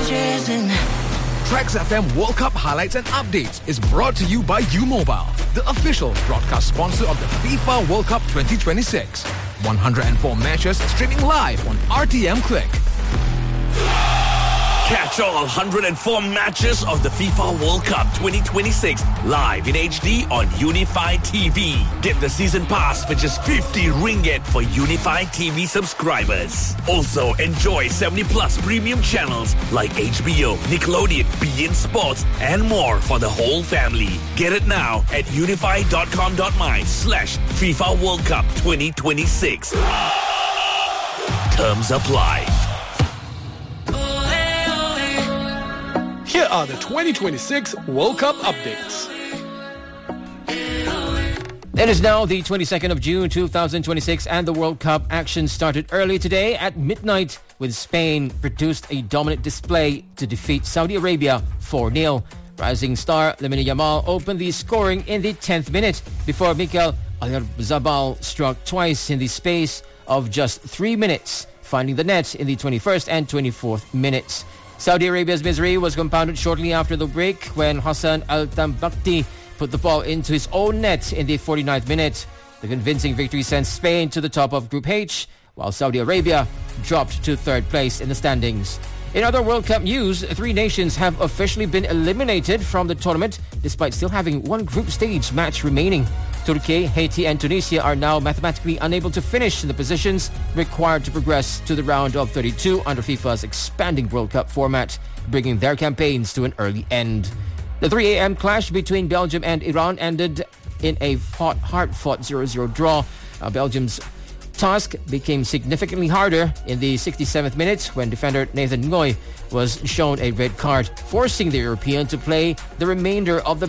Trax FM World Cup highlights and updates is brought to you by U-Mobile, the official broadcast sponsor of the FIFA World Cup 2026. 104 matches streaming live on RTM Click. Catch all 104 matches of the FIFA World Cup 2026 live in HD on Unified TV. Get the season pass for just 50 ringgit for Unified TV subscribers. Also, enjoy 70+ premium channels like HBO, Nickelodeon, beIN Sports, and more for the whole family. Get it now at unified.com.my/FIFA World Cup 2026. Terms apply. Here are the 2026 World Cup updates. It is now the 22nd of June 2026 and the World Cup action started early today at midnight with Spain produced a dominant display to defeat Saudi Arabia 4-0. Rising star Lamine Yamal opened the scoring in the 10th minute before Mikel Oyarzabal struck twice in the space of just 3 minutes, finding the net in the 21st and 24th minutes. Saudi Arabia's misery was compounded shortly after the break when Hassan Al-Tambakti put the ball into his own net in the 49th minute. The convincing victory sent Spain to the top of Group H, while Saudi Arabia dropped to third place in the standings. In other World Cup news, 3 nations have officially been eliminated from the tournament despite still having one group stage match remaining. Turkey, Haiti and Tunisia are now mathematically unable to finish in the positions required to progress to the round of 32 under FIFA's expanding World Cup format, bringing their campaigns to an early end. The 3 a.m. clash between Belgium and Iran ended in a hard-fought 0-0 draw. Belgium's task became significantly harder in the 67th minute when defender Nathan Ngoy was shown a red card, forcing the European to play the remainder of the